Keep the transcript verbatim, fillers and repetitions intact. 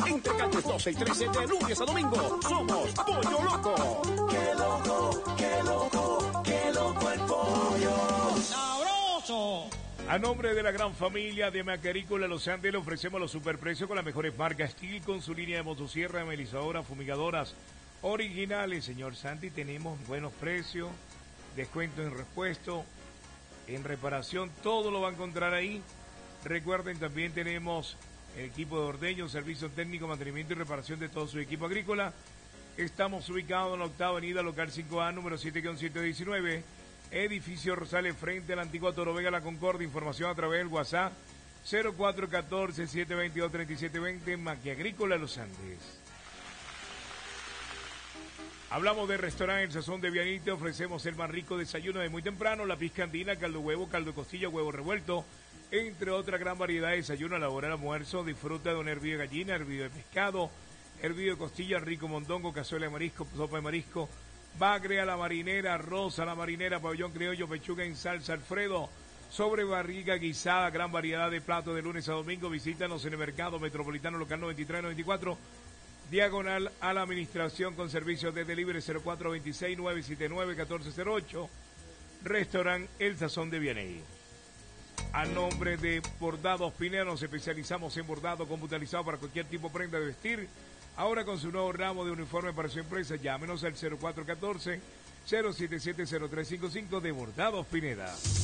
entre calles doce y trece de lunes a domingo. Somos Pollo Loco. ¡Qué loco, qué loco, qué loco el pollo! ¡Sabroso! A nombre de la gran familia de Macarícola Los Andes le ofrecemos los superprecios con las mejores marcas Steel, con su línea de motosierra, amenizadoras, fumigadoras originales. Señor Santi, tenemos buenos precios, descuento en repuesto, en reparación, todo lo va a encontrar ahí. Recuerden, también tenemos el equipo de ordeño, servicio técnico, mantenimiento y reparación de todo su equipo agrícola. Estamos ubicados en la octava avenida, local cinco A, número siete siete diecinueve, edificio Rosales, frente a la antigua Toro Vega, La Concordia. Información a través del WhatsApp cero cuatro uno cuatro, siete dos dos, tres siete dos cero, Maqui Agrícola Los Andes. Hablamos de restaurante El Sazón de Vianite. Ofrecemos el más rico desayuno de muy temprano, la pizca andina, caldo huevo, caldo de costilla, huevo revuelto, entre otra gran variedad de desayuno a la hora del almuerzo. Disfruta de un hervido de gallina, hervido de pescado, hervido de costilla, rico mondongo, cazuela de marisco, sopa de marisco, bagre a la marinera, arroz a la marinera, pabellón criollo, pechuga en salsa Alfredo, sobre barriga guisada, gran variedad de platos de lunes a domingo. Visítanos en el Mercado Metropolitano Local noventa y tres noventa y cuatro, diagonal a la administración, con servicios de delivery cero cuatro dos seis, nueve siete nueve, uno cuatro cero ocho. Restaurante El Sazón de Vianey. A nombre de Bordados Pineda, nos especializamos en bordado computarizado para cualquier tipo de prenda de vestir. Ahora con su nuevo ramo de uniforme para su empresa, llámenos al cero cuatro uno cuatro, cero siete siete, cero tres cinco cinco de Bordados Pineda.